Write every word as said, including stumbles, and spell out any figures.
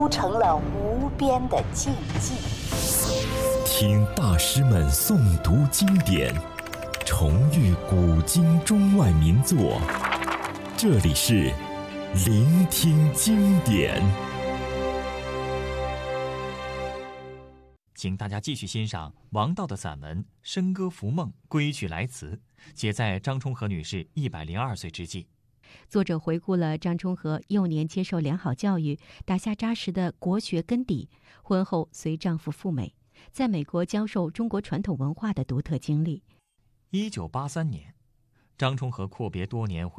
都成了无边的境界。 听大师们诵读经典，重遇古今中外名作。这里是聆听经典。 请大家继续欣赏王道的散文《笙歌浮梦》，归去来辞，写在张充和女士一百零二岁之际。 作者回顾了张充和幼年接受良好教育，打下扎实的国学根底，婚后随丈夫赴美，在美国教授中国传统文化的独特经历。 一九八三年，张充和阔别多年回